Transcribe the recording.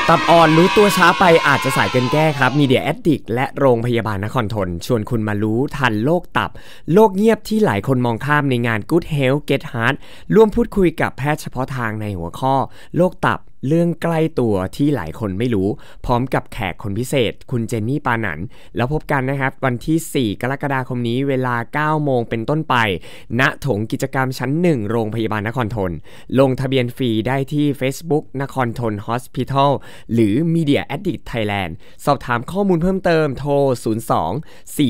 ตับอ่อนรู้ตัวช้าไปอาจจะสายเกินแก้ครับ Media Addict และโรงพยาบาลนครทนชวนคุณมารู้ทันโรคตับโรคเงียบที่หลายคนมองข้ามในงาน Good Health Get Heart ร่วมพูดคุยกับแพทย์เฉพาะทางในหัวข้อโรคตับเรื่องใกล้ตัวที่หลายคนไม่รู้พร้อมกับแขกคนพิเศษคุณเจนนี่ปานันแล้วพบกันนะครับวันที่4กรกฎาคมนี้เวลา 9 โมงเป็นต้นไปณโถงกิจกรรมชั้น1โรงพยาบาลนครทนลงทะเบียนฟรีได้ที่ Facebook นครทน Hospital หรือ Media Addict Thailand สอบถามข้อมูลเพิ่มเติมโทร02